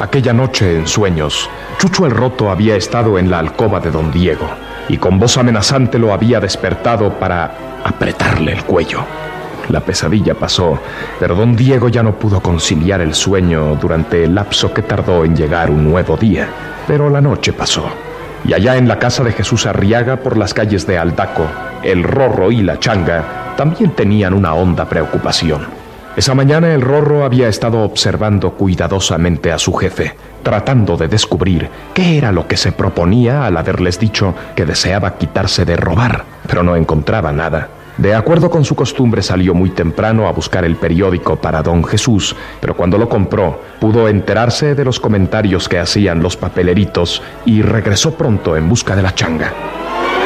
Aquella noche, en sueños, Chucho el Roto había estado en la alcoba de don Diego y con voz amenazante lo había despertado para apretarle el cuello. La pesadilla pasó, pero don Diego ya no pudo conciliar el sueño durante el lapso que tardó en llegar un nuevo día. Pero la noche pasó, y allá en la casa de Jesús Arriaga, por las calles de Aldaco, el Rorro y la Changa también tenían una honda preocupación. Esa mañana el Rorro había estado observando cuidadosamente a su jefe, tratando de descubrir qué era lo que se proponía al haberles dicho que deseaba quitarse de robar, pero no encontraba nada. De acuerdo con su costumbre, salió muy temprano a buscar el periódico para don Jesús, pero cuando lo compró, pudo enterarse de los comentarios que hacían los papeleritos y regresó pronto en busca de la Changa.